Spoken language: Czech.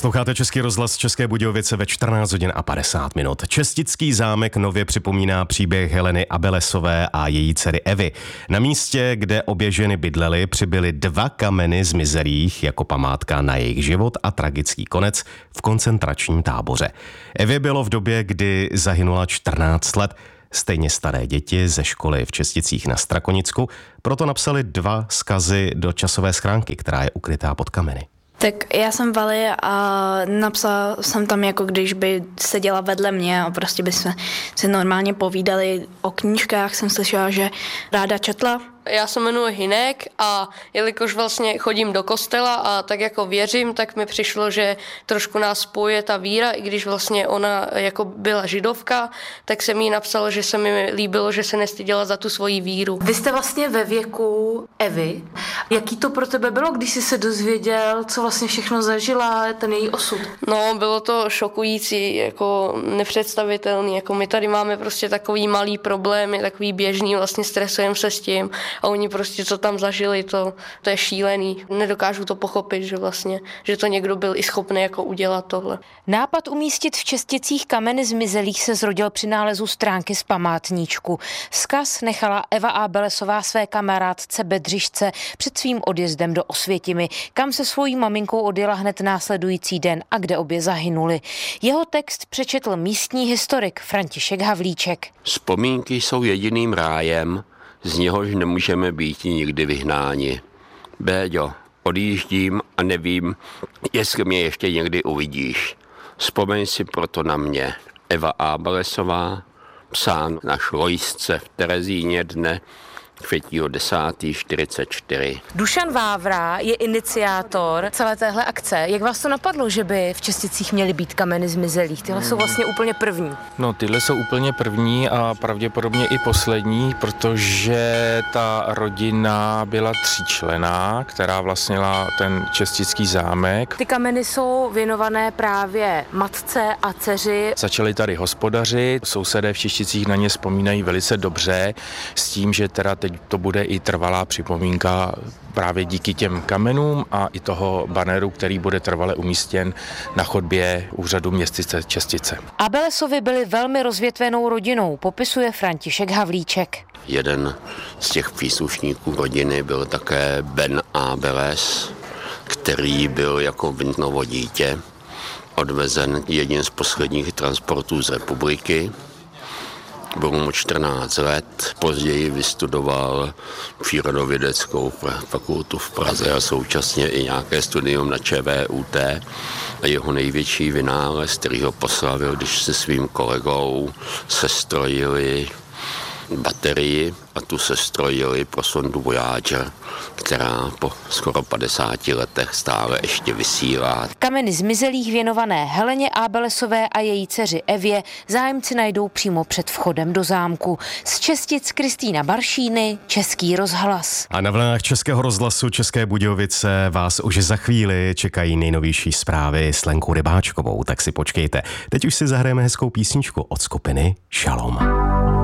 Posloucháte Český rozhlas České Budějovice ve 14 hodin a 50 minut. Čestický zámek nově připomíná příběh Heleny Abelesové a její dcery Evy. Na místě, kde obě ženy bydlely, přibyly 2 kameny zmizelých jako památka na jejich život a tragický konec v koncentračním táboře. Evě bylo v době, kdy zahynula 14 let. Stejně staré děti ze školy v Česticích na Strakonicku proto napsali 2 vzkazy do časové schránky, která je ukrytá pod kameny. Tak já jsem Vali a napsala jsem tam, jako když by seděla vedle mě a prostě bychom si normálně povídali o knížkách. Jsem slyšela, že ráda četla. Já se jmenuji Hinek a jelikož vlastně chodím do kostela a tak jako věřím, tak mi přišlo, že trošku nás spojuje ta víra, i když vlastně ona jako byla židovka, tak jsem jí napsala, že se mi líbilo, že se nestyděla za tu svoji víru. Vy jste vlastně ve věku Evy. Jaký to pro tebe bylo, když jsi se dozvěděl, co vlastně všechno zažila, ten její osud? No, bylo to šokující, jako nepředstavitelný, jako my tady máme prostě takový malý problémy, takový běžný, vlastně stresujeme se s tím. A oni prostě, co tam zažili, to je šílený. Nedokážu to pochopit, že vlastně, že to někdo byl i schopný jako udělat tohle. Nápad umístit v Česticích kameny zmizelých se zrodil při nálezu stránky z památníčku. Vzkaz nechala Eva Abelesová své kamarádce Bedřišce před svým odjezdem do Osvětimi, kam se svojí maminkou odjela hned následující den a kde obě zahynuli. Jeho text přečetl místní historik František Havlíček. Vzpomínky jsou jediným rájem, z něhož nemůžeme být nikdy vyhnáni. Béďo, odjíždím a nevím, jestli mě ještě někdy uvidíš. Vzpomeň si proto na mě. Eva Abelesová, psán na šlojsce v Terezíně dne 3.10.44. Dušan Vávra je iniciátor celé téhle akce. Jak vás to napadlo, že by v Česticích měly být kameny zmizelých? Tyhle jsou vlastně úplně první. No, tyhle jsou úplně první a pravděpodobně i poslední, protože ta rodina byla 3členná, která vlastnila ten Čestický zámek. Ty kameny jsou věnované právě matce a dceři. Začali tady hospodařit, sousedé v Česticích na ně vzpomínají velice dobře, s tím, že teda teď to bude i trvalá připomínka právě díky těm kamenům a i toho baneru, který bude trvale umístěn na chodbě úřadu městyse Čestice. Abelesovi byli velmi rozvětvenou rodinou, popisuje František Havlíček. Jeden z těch příslušníků rodiny byl také Ben Abeles, který byl jako vintnovo dítě odvezen jedním z posledních transportů z republiky. Bylo mu 14 let, později vystudoval přírodovědeckou fakultu v Praze a současně i nějaké studium na ČVUT. A jeho největší vynález, který ho poslavil, když se svým kolegou sestrojili baterii a tu sestrojili pro sondu Voyager, která po skoro 50 letech stále ještě vysílá. Kameny zmizelých věnované Heleně Abelesové a její dceři Evě zájemci najdou přímo před vchodem do zámku. Z Čestic Kristýna Baršíny, Český rozhlas. A na vlnách Českého rozhlasu České Budějovice vás už za chvíli čekají nejnovější zprávy s Lenkou Rybáčkovou, tak si počkejte. Teď už si zahrajeme hezkou písničku od skupiny Šalom.